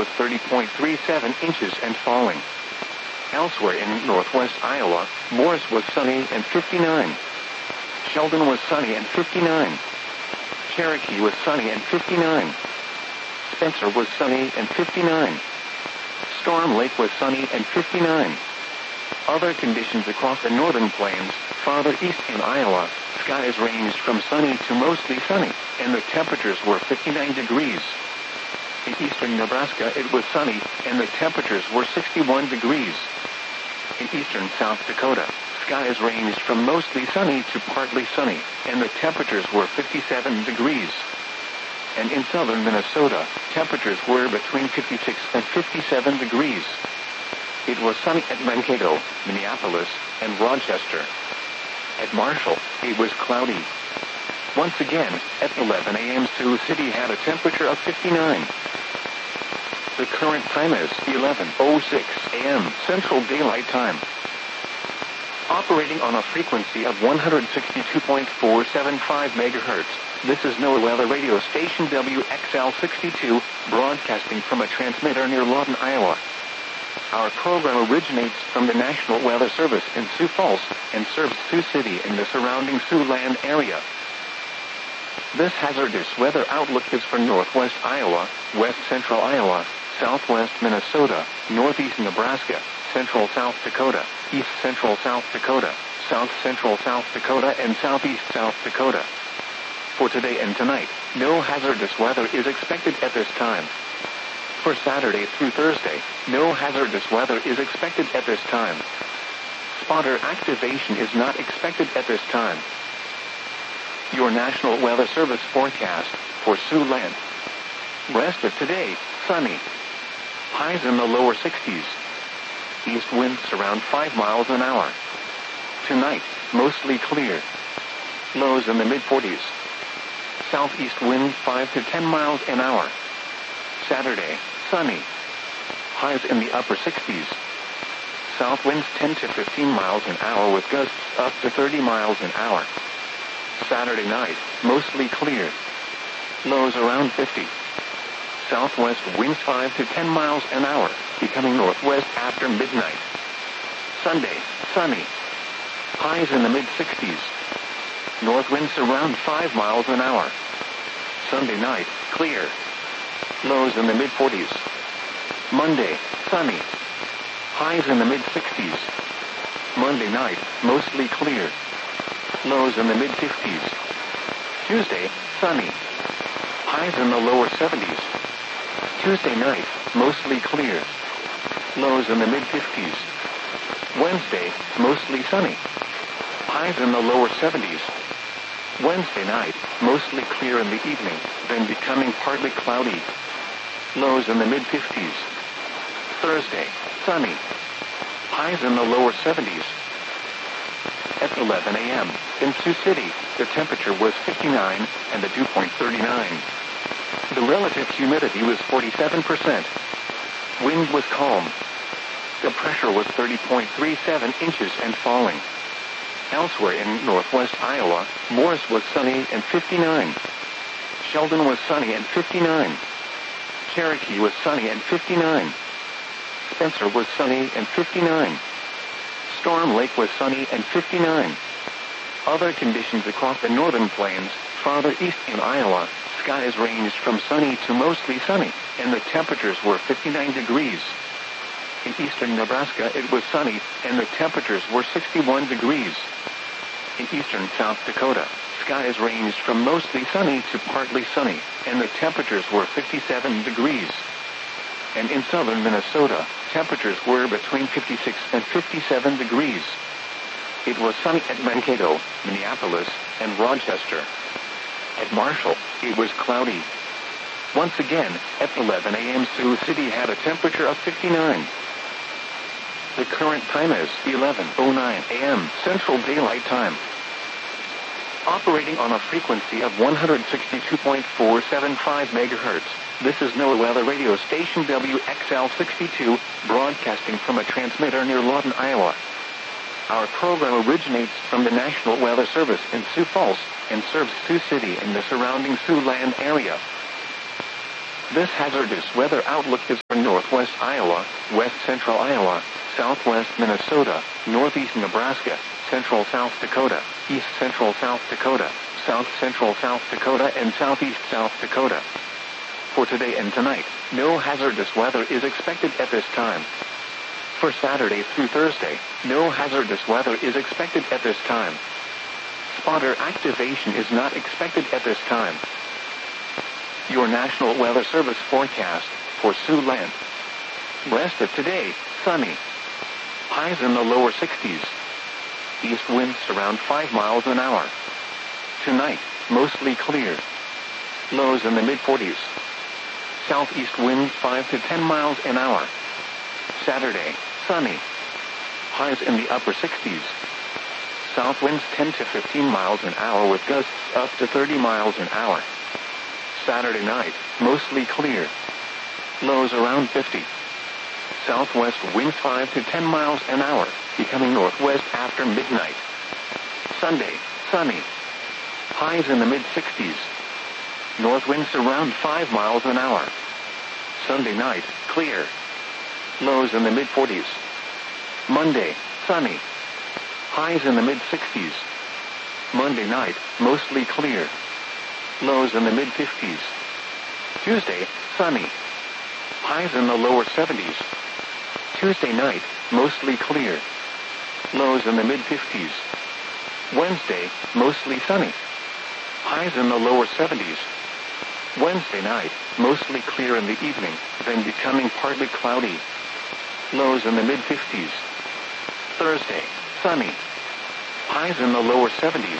was 30.37 inches and falling. Elsewhere in northwest Iowa, Morris was sunny and 59. Sheldon was sunny and 59. Cherokee was sunny and 59. Spencer was sunny and 59. Storm Lake was sunny and 59. Other conditions across the northern plains, farther east in Iowa, skies ranged from sunny to mostly sunny, and the temperatures were 59 degrees. In eastern Nebraska it was sunny, and the temperatures were 61 degrees. In eastern South Dakota, skies ranged from mostly sunny to partly sunny, and the temperatures were 57 degrees. And in southern Minnesota, temperatures were between 56 and 57 degrees. It was sunny at Mankato, Minneapolis, and Rochester. At Marshall, it was cloudy. Once again, at 11 a.m. Sioux City had a temperature of 59. The current time is 11:06 a.m. Central Daylight Time. Operating on a frequency of 162.475 megahertz, this is NOAA Weather Radio Station WXL62, broadcasting from a transmitter near Lawton, Iowa. Our program originates from the National Weather Service in Sioux Falls and serves Sioux City and the surrounding Siouxland area. This hazardous weather outlook is for northwest Iowa, west central Iowa, southwest Minnesota, northeast Nebraska, central South Dakota, east central South Dakota, south central South Dakota, and southeast South Dakota. For today and tonight, no hazardous weather is expected at this time. For Saturday through Thursday, no hazardous weather is expected at this time. Spotter activation is not expected at this time. Your National Weather Service forecast for Siouxland. Rest of today, sunny. Highs in the lower 60s. East winds around 5 miles an hour. Tonight, mostly clear. Lows in the mid-40s. Southeast winds 5 to 10 miles an hour. Saturday, sunny. Highs in the upper 60s. South winds 10 to 15 miles an hour with gusts up to 30 miles an hour. Saturday night, mostly clear. Lows around 50. Southwest winds 5 to 10 miles an hour, becoming northwest after midnight. Sunday, sunny. Highs in the mid-60s. North winds around 5 miles an hour. Sunday night, clear. Lows in the mid-40s. Monday, sunny. Highs in the mid-60s. Monday night, mostly clear. Lows in the mid-50s. Tuesday, sunny. Highs in the lower 70s. Tuesday night, mostly clear. Lows in the mid-50s. Wednesday, mostly sunny. Highs in the lower 70s. Wednesday night, mostly clear in the evening, then becoming partly cloudy. Lows in the mid-50s. Thursday, sunny. Highs in the lower 70s. At 11 a.m., in Sioux City, the temperature was 59 and the dew point 39. The relative humidity was 47%. Wind was calm. The pressure was 30.37 inches and falling. Elsewhere in northwest Iowa, Morris was sunny and 59. Sheldon was sunny and 59. Cherokee was sunny and 59. Spencer was sunny and 59. Storm Lake was sunny and 59. Other conditions across the northern plains, farther east in Iowa, skies ranged from sunny to mostly sunny, and the temperatures were 59 degrees. In eastern Nebraska it was sunny, and the temperatures were 61 degrees. In eastern South Dakota, skies ranged from mostly sunny to partly sunny, and the temperatures were 57 degrees. And in southern Minnesota, temperatures were between 56 and 57 degrees. It was sunny at Mankato, Minneapolis, and Rochester. At Marshall, it was cloudy. Once again, at 11 a.m. Sioux City had a temperature of 59. The current time is 11:09 a.m. Central Daylight Time. Operating on a frequency of 162.475 megahertz, this is NOAA Weather Radio Station WXL62, broadcasting from a transmitter near Lawton, Iowa. Our program originates from the National Weather Service in Sioux Falls and serves Sioux City and the surrounding Siouxland area. This hazardous weather outlook is for northwest Iowa, west central Iowa, southwest Minnesota, northeast Nebraska, central South Dakota, east central South Dakota, south central South Dakota, and southeast South Dakota. For today and tonight, no hazardous weather is expected at this time. For Saturday through Thursday, no hazardous weather is expected at this time. Spotter activation is not expected at this time. Your National Weather Service forecast for Siouxland. Rest of today, sunny. Highs in the lower 60s. East winds around 5 miles an hour. Tonight, mostly clear. Lows in the mid-40s. Southeast wind 5 to 10 miles an hour. Saturday, sunny. Highs in the upper 60s. South winds 10 to 15 miles an hour with gusts up to 30 miles an hour. Saturday night, mostly clear. Lows around 50. Southwest winds 5 to 10 miles an hour, becoming northwest after midnight. Sunday, sunny. Highs in the mid-60s. North winds around 5 miles an hour. Sunday night, clear. Lows in the mid-40s. Monday, sunny. Highs in the mid-60s. Monday night, mostly clear. Lows in the mid-50s. Tuesday, sunny. Highs in the lower 70s. Tuesday night, mostly clear. Lows in the mid-50s. Wednesday, mostly sunny. Highs in the lower 70s. Wednesday night, mostly clear in the evening, then becoming partly cloudy. Lows in the mid-50s. Thursday, sunny. Highs in the lower 70s.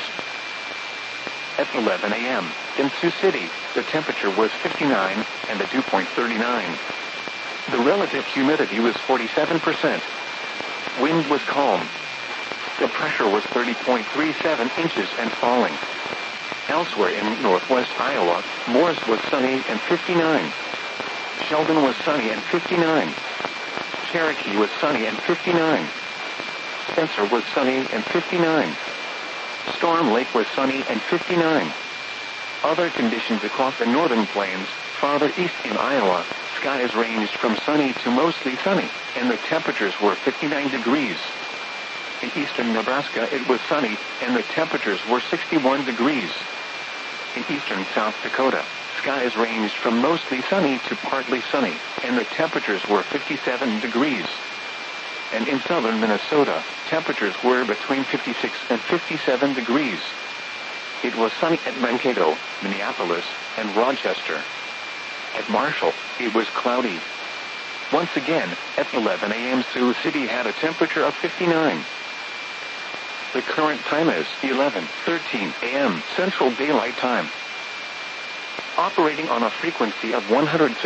At 11 a.m., in Sioux City, the temperature was 59, and the dew point 39. The relative humidity was 47%. Wind was calm. The pressure was 30.37 inches and falling. Elsewhere in northwest Iowa, Morris was sunny and 59. Sheldon was sunny and 59. Cherokee was sunny and 59. Spencer was sunny and 59. Storm Lake was sunny and 59. Other conditions across the northern plains, farther east in Iowa, skies ranged from sunny to mostly sunny, and the temperatures were 59 degrees. In eastern Nebraska it was sunny, and the temperatures were 61 degrees. In eastern South Dakota, skies ranged from mostly sunny to partly sunny, and the temperatures were 57 degrees. And in southern Minnesota, temperatures were between 56 and 57 degrees. It was sunny at Mankato, Minneapolis, and Rochester. At Marshall, it was cloudy. Once again, at 11 a.m. Sioux City had a temperature of 59. The current time is 11:13 a.m. Central Daylight Time. Operating on a frequency of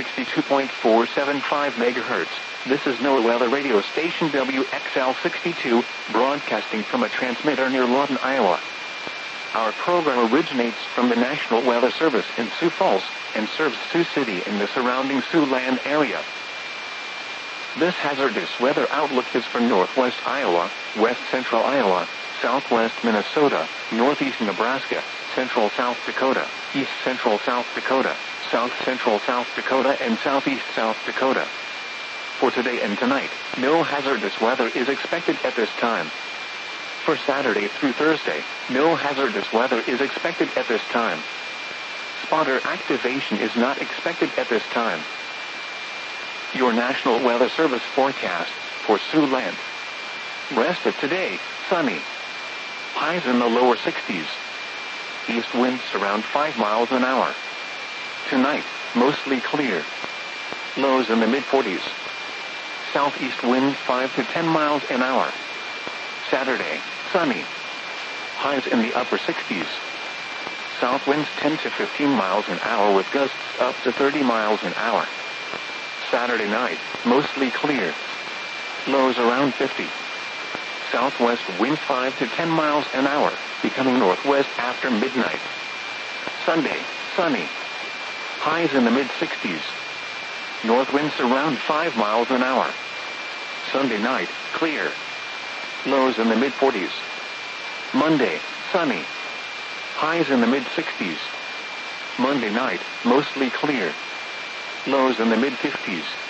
162.475 MHz, this is NOAA Weather Radio Station WXL62, broadcasting from a transmitter near Lawton, Iowa. Our program originates from the National Weather Service in Sioux Falls and serves Sioux City and the surrounding Siouxland area. This hazardous weather outlook is for northwest Iowa, west central Iowa, southwest Minnesota, northeast Nebraska, central South Dakota, east central South Dakota, south central South Dakota, and southeast South Dakota. For today and tonight, no hazardous weather is expected at this time. For Saturday through Thursday, no hazardous weather is expected at this time. Spotter activation is not expected at this time. Your National Weather Service forecast for Siouxland. Rest of today, sunny. Highs in the lower 60s. East winds around 5 miles an hour. Tonight, mostly clear. Lows in the mid-40s. Southeast wind 5 to 10 miles an hour. Saturday, sunny. Highs in the upper 60s. South winds 10 to 15 miles an hour with gusts up to 30 miles an hour. Saturday night, mostly clear. Lows around 50. Southwest wind 5 to 10 miles an hour, becoming northwest after midnight. Sunday, sunny. Highs in the mid-60s. North winds around 5 miles an hour. Sunday night, clear. Lows in the mid-40s. Monday, sunny. Highs in the mid-60s. Monday night, mostly clear. lows in the mid-50s.